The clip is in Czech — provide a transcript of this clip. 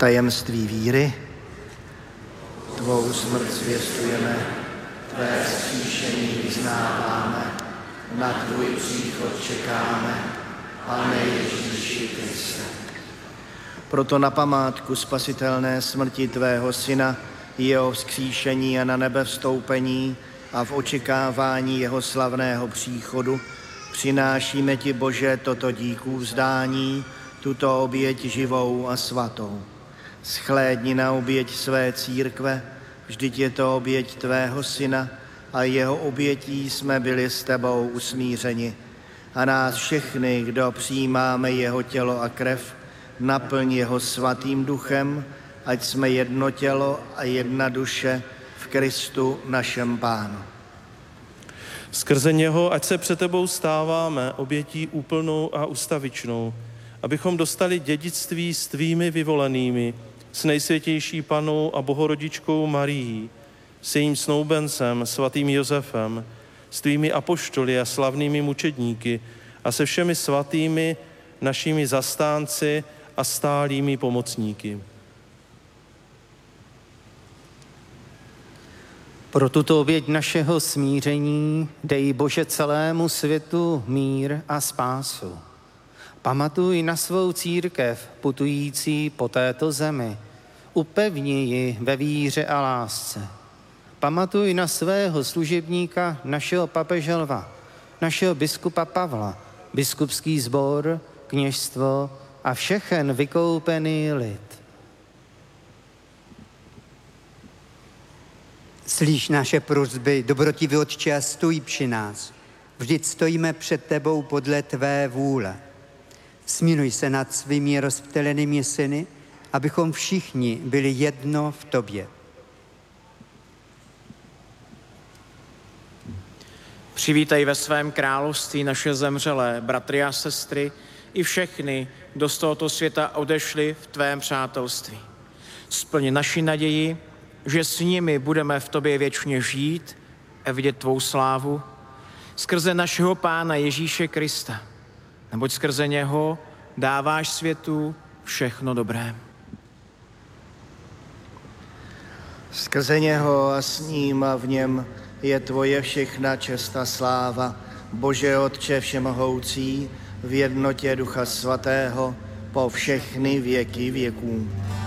tajemství víry. Tvou smrt zvěstujeme, tvé vzkříšení vyznáváme, na tvůj příchod čekáme, Pane Ježíši Kriste. Proto na památku spasitelné smrti tvého syna, jeho vzkříšení a na nebe vstoupení a v očekávání jeho slavného příchodu přinášíme ti, Bože, toto díků vzdání, tuto oběť živou a svatou. Shlédni na oběť své církve, vždyť je to oběť tvého syna a jeho obětí jsme byli s tebou usmířeni. A nás všechny, kdo přijímáme jeho tělo a krev, naplň jeho svatým duchem, ať jsme jedno tělo a jedna duše v Kristu našem Pánu. Skrze něho, ať se před tebou stáváme obětí úplnou a ustavičnou, abychom dostali dědictví s tvými vyvolenými, s nejsvětější Pannou a Bohorodičkou Marií, s jejím snoubencem, svatým Josefem, s tvými apoštoly a slavnými mučedníky a se všemi svatými našimi zastánci a stálými pomocníky. Pro tuto oběť našeho smíření dej, Bože, celému světu mír a spásu. Pamatuj na svou církev putující po této zemi. Upevni ji ve víře a lásce. Pamatuj na svého služebníka, našeho papeže Lva, našeho biskupa Pavla, biskupský sbor, kněžstvo a všechen vykoupený lid. Slyš naše prosby, dobrotivý Otče, a stůj při nás. Vždyť stojíme před tebou podle tvé vůle. Smiluj se nad svými rozptýlenými syny, abychom všichni byli jedno v tobě. Přivítaj ve svém království naše zemřelé bratry a sestry i všechny, kdo z tohoto světa odešli v tvém přátelství. Splň naši naději, že s nimi budeme v tobě věčně žít a vidět tvou slávu skrze našeho Pána Ježíše Krista, neboť skrze něho dáváš světu všechno dobré. Skrze něho a s ním a v něm je tvoje všechna čest a sláva, Bože Otče všemohoucí, v jednotě Ducha Svatého, po všechny věky věků.